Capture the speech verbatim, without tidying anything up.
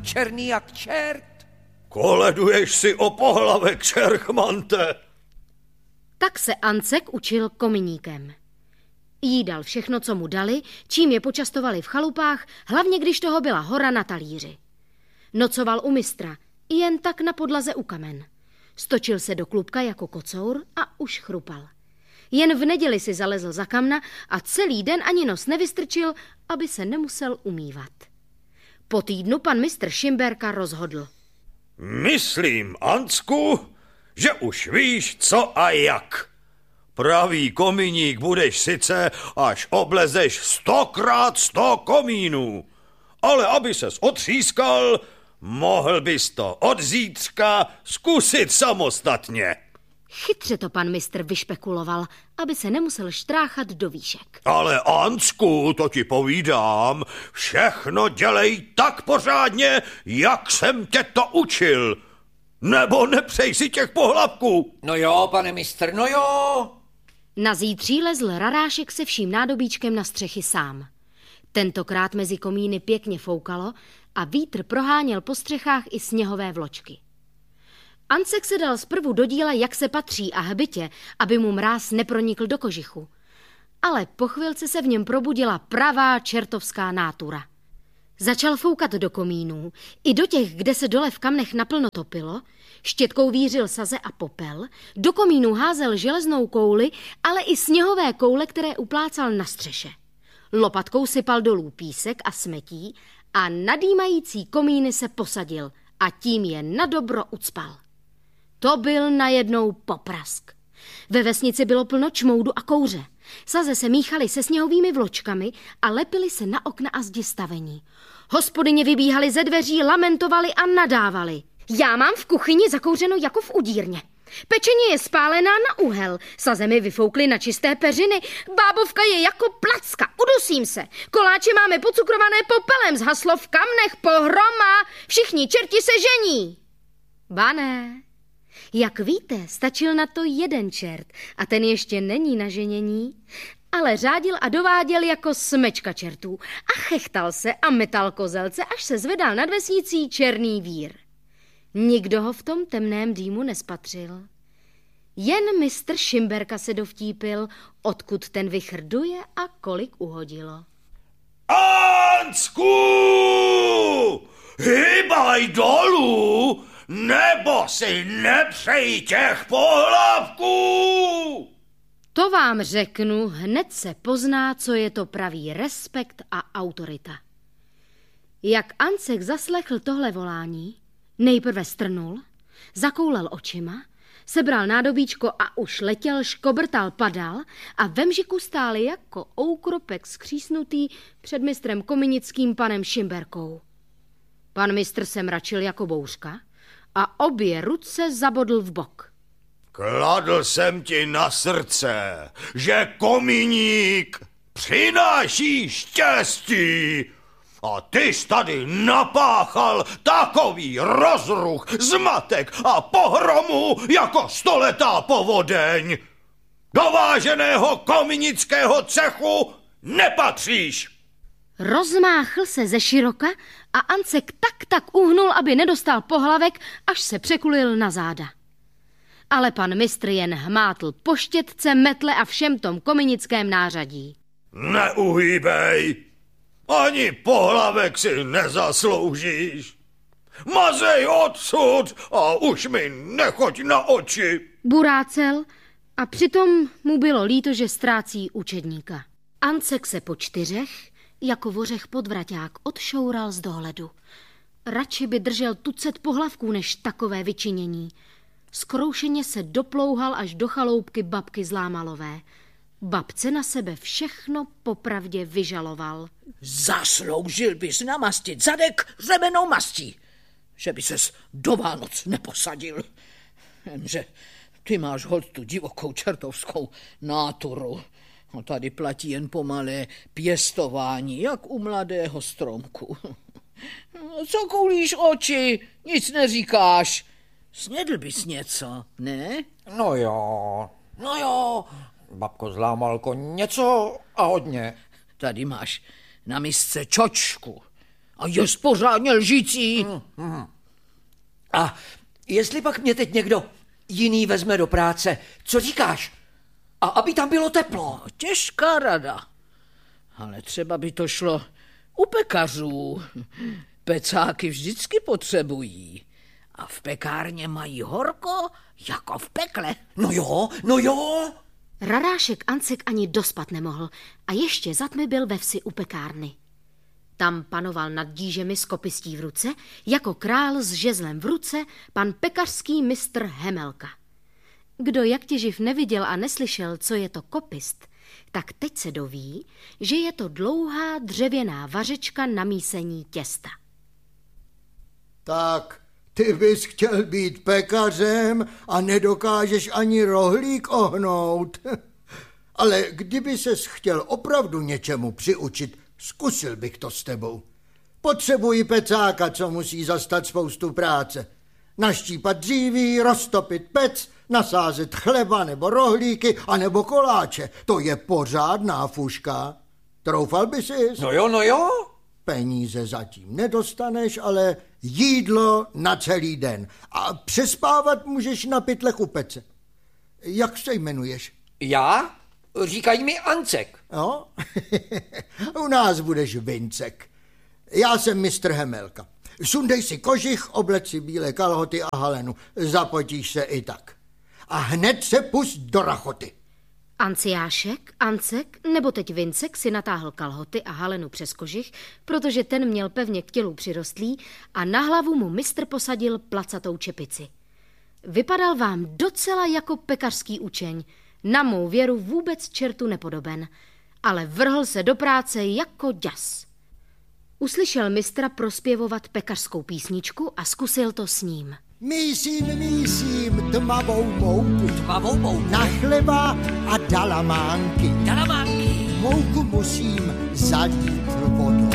černý jak čert. Koleduješ si o pohlavek, čerchmante. Tak se Ancek učil kominíkem. Jídal všechno, co mu dali, čím je počastovali v chalupách, hlavně když toho byla hora na talíři. Nocoval u mistra, jen tak na podlaze u kamen. Stočil se do klubka jako kocour a už chrupal. Jen v neděli si zalezl za kamna a celý den ani nos nevystrčil, aby se nemusel umývat. Po týdnu pan mistr Šimberka rozhodl. Myslím, Ancku, že už víš, co a jak. Pravý kominík budeš sice, až oblezeš stokrát sto komínů. Ale aby ses otřískal, mohl bys to od zítřka zkusit samostatně. Chytře to pan mistr vyšpekuloval, aby se nemusel štráchat do výšek. Ale Ancku, to ti povídám, všechno dělej tak pořádně, jak jsem tě to učil. Nebo nepřej si těch pohlavků. No jo, pane mistr, no jo. Na zítří lezl Rarášek se vším nádobíčkem na střechy sám. Tentokrát mezi komíny pěkně foukalo a vítr proháněl po střechách i sněhové vločky. Ancek se dal zprvu do díla, jak se patří a hbitě, aby mu mráz nepronikl do kožichu. Ale po chvilce se v něm probudila pravá čertovská nátura. Začal foukat do komínů, i do těch, kde se dole v kamnech naplno topilo, štětkou vířil saze a popel, do komínů házel železnou kouli, ale i sněhové koule, které uplácal na střeše. Lopatkou sypal dolů písek a smetí a nadýmající komíny se posadil a tím je nadobro ucpal. To byl najednou poprask. Ve vesnici bylo plno čmoudu a kouře. Saze se míchaly se sněhovými vločkami a lepily se na okna a zdi stavení. Hospodyně vybíhaly ze dveří, lamentovaly a nadávaly. Já mám v kuchyni zakouřeno jako v udírně. Pečeně je spálená na uhel, saze mi vyfoukly na čisté peřiny, bábovka je jako placka, udusím se. Koláče máme pocukrované popelem, zhaslo v kamnech, pohroma, všichni čerti se žení. Ba ne. Jak víte, stačil na to jeden čert a ten ještě není na ženění, ale řádil a dováděl jako smečka čertů a chechtal se a metal kozelce, až se zvedal nad vesnicí černý vír. Nikdo ho v tom temném dýmu nespatřil. Jen mistr Šimberka se dovtípil, odkud ten vichr duje a kolik uhodilo. Ancku! Hýbaj dolů, nebo si nepřej těch pohlavků! To vám řeknu, hned se pozná, co je to pravý respekt a autorita. Jak Ancek zaslechl tohle volání, nejprve strnul, zakoulel očima, sebral nádobíčko a už letěl, škobrtal, padal a ve mžiku stál jako oukropek skřísnutý před mistrem kominickým panem Šimberkou. Pan mistr se mračil jako bouřka a obě ruce zabodl v bok. Kladl jsem ti na srdce, že kominík přináší štěstí. A ty jsi tady napáchal takový rozruch, zmatek a pohromu jako stoletá povodeň. Do váženého kominického cechu nepatříš. Rozmáchl se ze široka a Ancek tak tak uhnul, aby nedostal pohlavek, až se překulil na záda. Ale pan mistr jen hmátl po štětce, metle a všem tom kominickém nářadí. Neuhýbej, ani pohlavek si nezasloužíš. Mazej odsud a už mi nechoď na oči. Burácel a přitom mu bylo líto, že ztrácí učedníka. Ancek se po čtyřech, jako vořech podvraťák, odšoural z dohledu. Radši by držel tucet pohlavků, než takové vyčinění. Zkroušeně se doplouhal až do chaloupky babky Zlámalové. Babce na sebe všechno popravdě vyžaloval. Zasloužil bys namastit zadek řemenou mastí, že by ses do Vánoc neposadil. Jenže ty máš holt tu divokou čertovskou náturu. No tady platí jen pomalé pěstování, jak u mladého stromku. Co koulíš oči, nic neříkáš. Snědl bys něco, ne? No jo, no jo, babko Zlámalko, něco a hodně. Tady máš na misce čočku a je pořádně lžící. A jestli pak mě teď někdo jiný vezme do práce, co říkáš? A aby tam bylo teplo. Těžká rada. Ale třeba by to šlo u pekařů. Pecáky vždycky potřebují. A v pekárně mají horko jako v pekle. No jo, no jo. Rarášek Ancek ani dospat nemohl a ještě za tmy byl ve vsi u pekárny. Tam panoval nad dížemi s kopistí v ruce, jako král s žezlem v ruce, pan pekařský mistr Hemelka. Kdo jak těživ neviděl a neslyšel, co je to kopist, tak teď se doví, že je to dlouhá dřevěná vařečka na mísení těsta. Tak, ty bys chtěl být pekařem a nedokážeš ani rohlík ohnout. Ale kdyby ses chtěl opravdu něčemu přiučit, zkusil bych to s tebou. Potřebuji pecáka, co musí zastat spoustu práce. Naštípat dříví, roztopit pec, nasázet chleba nebo rohlíky, anebo koláče. To je pořádná fuška. Troufal by sis? No jo, no jo. Peníze zatím nedostaneš, ale jídlo na celý den. A přespávat můžeš na pytlech u pece. Jak se jmenuješ? Já? Říkají mi Ancek. Jo? U nás budeš Vincek. Já jsem mistr Hemelka. Sundej si kožich, oblec si bílé kalhoty a halenu. Zapotíš se i tak. A hned se pust do rachoty. Anciášek, Ancek nebo teď Vincek si natáhl kalhoty a halenu přes kožich, protože ten měl pevně k tělu přirostlý a na hlavu mu mistr posadil placatou čepici. Vypadal vám docela jako pekařský učeň, na mou věru vůbec čertu nepodoben, ale vrhl se do práce jako děs. Uslyšel mistra prospěvovat pekařskou písničku a zkusil to s ním. Mísím, mísím tmavou mouku, Tmavou mouku. na chleba a dalamánky. Dalamánky. Mouku musím zalít vodou.